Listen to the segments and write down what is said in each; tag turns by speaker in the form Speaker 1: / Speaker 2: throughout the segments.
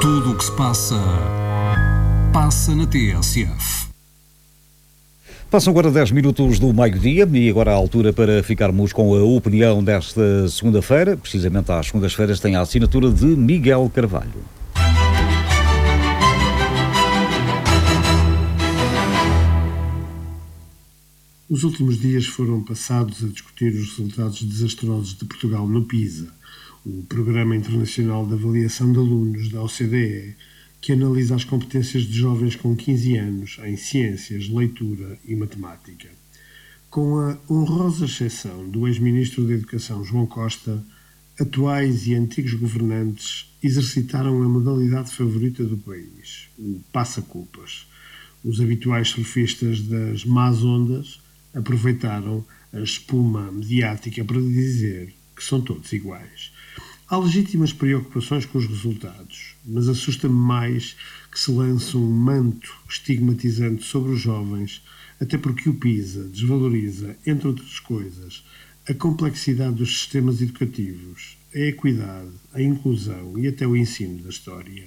Speaker 1: Tudo o que se passa na TSF.
Speaker 2: Passam agora 10 minutos do meio-dia e agora a altura para ficarmos com a opinião desta segunda-feira. Precisamente às segundas-feiras tem a assinatura de Miguel Carvalho.
Speaker 3: Os últimos dias foram passados a discutir os resultados desastrosos de Portugal no PISA, o Programa Internacional de Avaliação de Alunos da OCDE, que analisa as competências de jovens com 15 anos em ciências, leitura e matemática. Com a honrosa exceção do ex-ministro da Educação, João Costa, atuais e antigos governantes exercitaram a modalidade favorita do país, o passa-culpas. Os habituais surfistas das más ondas aproveitaram a espuma mediática para dizer que são todos iguais. Há legítimas preocupações com os resultados, mas assusta-me mais que se lance um manto estigmatizante sobre os jovens, até porque o PISA desvaloriza, entre outras coisas, a complexidade dos sistemas educativos, a equidade, a inclusão e até o ensino da história.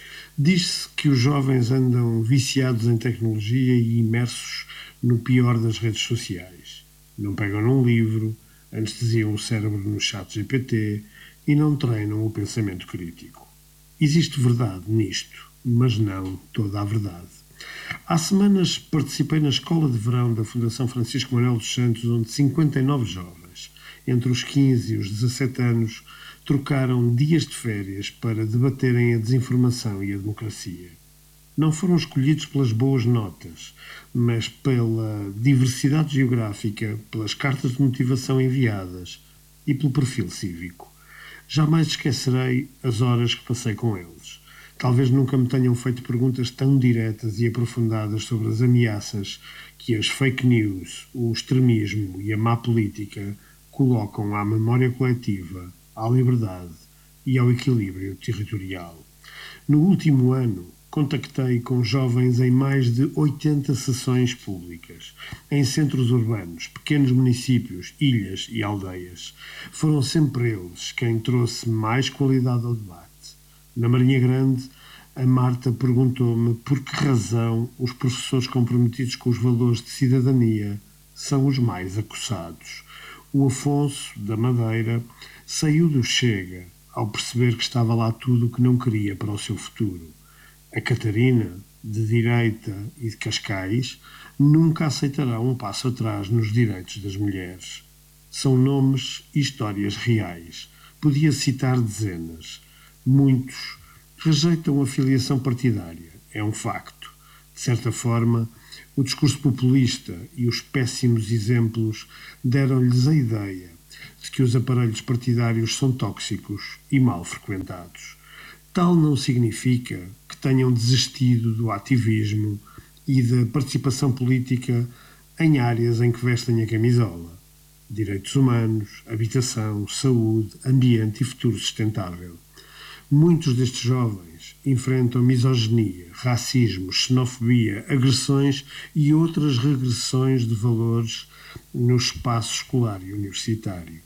Speaker 3: Diz-se que os jovens andam viciados em tecnologia e imersos no pior das redes sociais. Não pegam num livro, anestesiam o cérebro no ChatGPT e não treinam o pensamento crítico. Existe verdade nisto, mas não toda a verdade. Há semanas participei na escola de verão da Fundação Francisco Manuel dos Santos, onde 59 jovens, entre os 15 e os 17 anos, trocaram dias de férias para debaterem a desinformação e a democracia. Não foram escolhidos pelas boas notas, mas pela diversidade geográfica, pelas cartas de motivação enviadas e pelo perfil cívico. Jamais esquecerei as horas que passei com eles. Talvez nunca me tenham feito perguntas tão diretas e aprofundadas sobre as ameaças que as fake news, o extremismo e a má política colocam à memória coletiva, à liberdade e ao equilíbrio territorial. No último ano, contactei com jovens em mais de 80 sessões públicas, em centros urbanos, pequenos municípios, ilhas e aldeias. Foram sempre eles quem trouxe mais qualidade ao debate. Na Marinha Grande, a Marta perguntou-me por que razão os professores comprometidos com os valores de cidadania são os mais acossados. O Afonso, da Madeira, saiu do Chega ao perceber que estava lá tudo o que não queria para o seu futuro. A Catarina, de Direita e de Cascais, nunca aceitará um passo atrás nos direitos das mulheres. São nomes e histórias reais. Podia citar dezenas. Muitos rejeitam a filiação partidária. É um facto. De certa forma, o discurso populista e os péssimos exemplos deram-lhes a ideia de que os aparelhos partidários são tóxicos e mal frequentados. Tal não significa que tenham desistido do ativismo e da participação política em áreas em que vestem a camisola. Direitos humanos, habitação, saúde, ambiente e futuro sustentável. Muitos destes jovens enfrentam misoginia, racismo, xenofobia, agressões e outras regressões de valores no espaço escolar e universitário.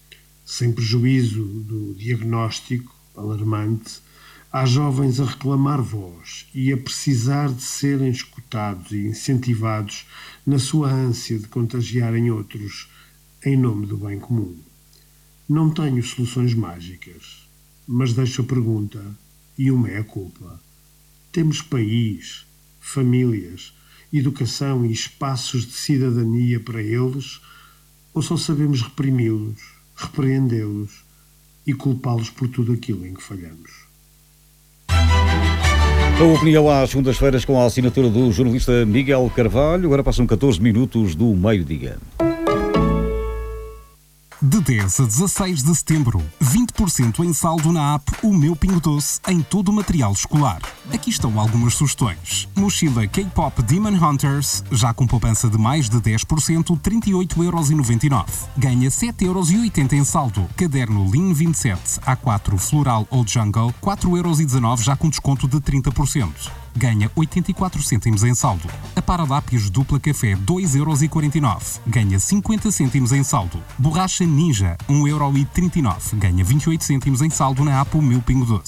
Speaker 3: Sem prejuízo do diagnóstico alarmante, há jovens a reclamar voz e a precisar de serem escutados e incentivados na sua ânsia de contagiarem outros em nome do bem comum. Não tenho soluções mágicas, mas deixo a pergunta e uma é a culpa. Temos país, famílias, educação e espaços de cidadania para eles ou só sabemos reprimi-los, repreendê-los e culpá-los por tudo aquilo em que falhamos?
Speaker 2: A opinião às segundas-feiras com a assinatura do jornalista Miguel Carvalho. Agora passam 14 minutos do meio-dia.
Speaker 1: De 10 a 16 de setembro, 20% em saldo na app O Meu Pingo Doce em todo o material escolar. Aqui estão algumas sugestões. Mochila K-Pop Demon Hunters, já com poupança de mais de 10%, 38,99€. Ganha 7,80€ em saldo. Caderno Lean 27 A4 Floral ou Jungle, 4,19€, já com desconto de 30%. Ganha 84 cêntimos em saldo. A Paralápios Dupla Café, 2,49€. Ganha 50 cêntimos em saldo. Borracha Ninja, 1,39€. Ganha 28 cêntimos em saldo na app O Meu Pingo Doce.